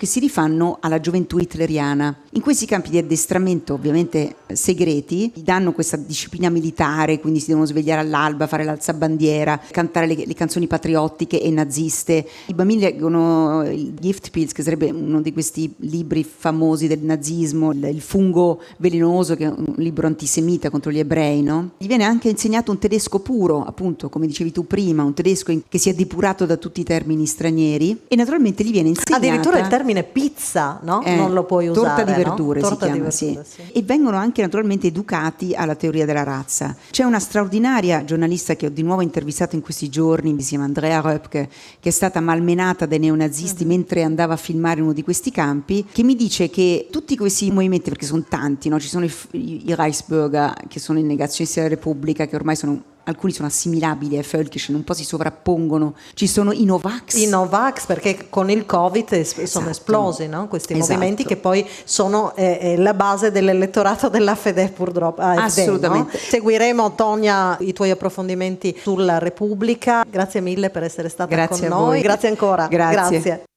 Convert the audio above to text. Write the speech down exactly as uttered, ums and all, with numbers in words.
che si rifanno alla gioventù hitleriana. In questi campi di addestramento, ovviamente segreti, gli danno questa disciplina militare, quindi si devono svegliare all'alba, fare l'alzabandiera, cantare le, le canzoni patriottiche e naziste. I bambini leggono il Giftpilz, che sarebbe uno di questi libri famosi del nazismo, il fungo velenoso, che è un libro antisemita contro gli ebrei, no? Gli viene anche insegnato un tedesco puro, appunto, come dicevi tu prima, un tedesco in, che si è depurato da tutti i termini stranieri, e naturalmente gli viene insegnata addirittura il termine pizza, no? Eh, non lo puoi usare, torta di verdure, no? si Torta chiama, di verdure, sì. sì. E vengono anche naturalmente educati alla teoria della razza. C'è una straordinaria giornalista che ho di nuovo intervistato in questi giorni, si chiama Andrea Röpke, che è stata malmenata dai neonazisti uh-huh. mentre andava a filmare uno di questi campi, che mi dice che tutti questi movimenti, perché sono tanti, no? Ci sono i, i, i Reichsbürger, che sono i negazionisti della Repubblica, che ormai sono, alcuni sono assimilabili ai Völkischen, un po' si sovrappongono. Ci sono i Novax. I Novax, perché con il Covid es- esatto. sono esplosi, no? Questi esatto. movimenti che poi sono eh, eh, la base dell'elettorato della Fede, purtroppo. A F D, assolutamente. No? Seguiremo, Tonia, i tuoi approfondimenti sulla Repubblica. Grazie mille per essere stata Grazie con a noi. voi. Grazie ancora. Grazie. Grazie.